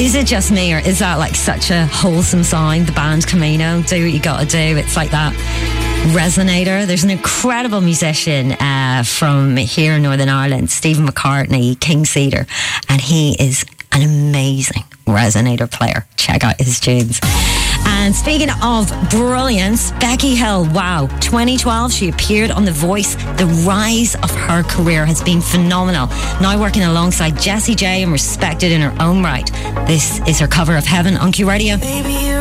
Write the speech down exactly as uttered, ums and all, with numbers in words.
Is it just me, or is that like such a wholesome sign? The band Camino, do what you gotta do. It's like that resonator. There's an incredible musician uh, from here in Northern Ireland, Stephen McCartney, King Cedar, and he is an amazing resonator player. Check out his tunes. And speaking of brilliance, Becky Hill, wow, twenty twelve, she appeared on The Voice. The rise of her career has been phenomenal. Now working alongside Jessie J and respected in her own right. This is her cover of Heaven on Q Radio. Baby,